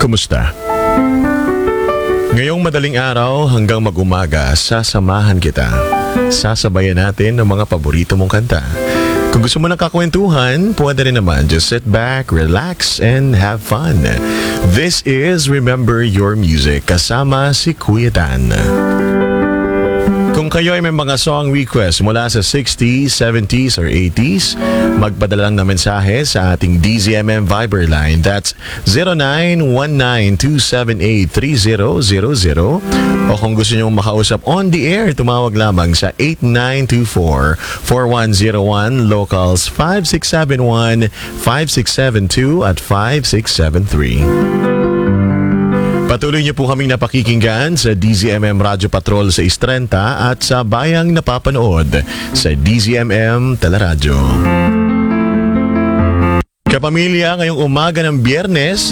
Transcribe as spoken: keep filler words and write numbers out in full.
Kumusta? Ngayong madaling araw hanggang mag-umaga, sasamahan kita. Sasabayan natin ang mga paborito mong kanta. Kung gusto mo ng kakwentuhan, pwede rin naman. Just sit back, relax, and have fun. This is Remember Your Music kasama si Kuya Dan. Kung kayo ay may mga song request mula sa sixties, seventies, or eighties, magpadala lang na mensahe sa ating D Z M M Viber line. That's zero nine one nine two seven eight three zero zero zero. O kung gusto nyo makausap on the air, tumawag lamang sa eight nine two four, four one zero one, locals five six seven one, five six seven two at five six seven three. Patuloy niyo po kaming napakikinggan sa D Z M M Radio Patrol sa Istrenta at sa Bayang Napapanood sa D Z M M Teleradyo. Kapamilya, ngayong umaga ng Biyernes,